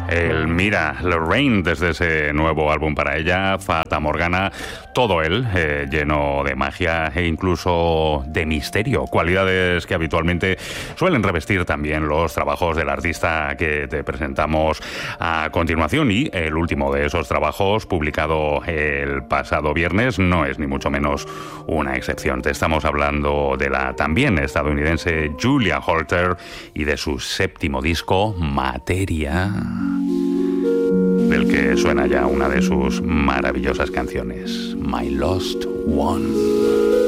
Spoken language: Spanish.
El Mira, Lorraine, desde ese nuevo álbum para ella, Fata Morgana, todo él lleno de magia e incluso de misterio, cualidades que habitualmente suelen revestir también los trabajos del artista que te presentamos a continuación. Y el último de esos trabajos, publicado el pasado viernes, no es ni mucho menos una excepción. Te estamos hablando de la también estadounidense Julia Holter y de su séptimo disco, Materia, del que suena ya una de sus maravillosas canciones, My Lost One.